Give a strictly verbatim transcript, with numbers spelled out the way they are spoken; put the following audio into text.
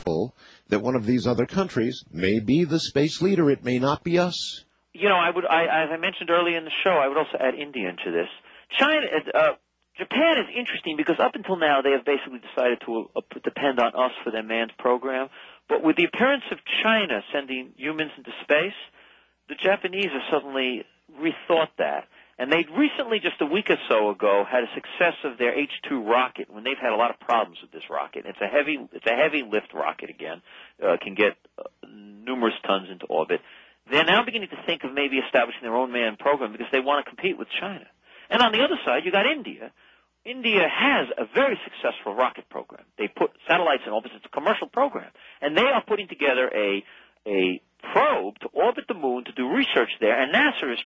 that one of these other countries may be the space leader. It may not be us. You know, I would, I, as I mentioned earlier in the show, I would also add India into this. China, uh, Japan is interesting because up until now they have basically decided to uh, depend on us for their manned program. But with the appearance of China sending humans into space, the Japanese have suddenly rethought that. And they recently, just a week or so ago, had a success of their H two rocket when they've had a lot of problems with this rocket. It's a heavy, it's a heavy lift rocket again, uh, can get uh, numerous tons into orbit. They're now beginning to think of maybe establishing their own manned program because they want to compete with China. And on the other side, you got India. India has a very successful rocket program. They put satellites in orbit. It's a commercial program. And they are putting together a, a probe to orbit the moon to do research there. And NASA is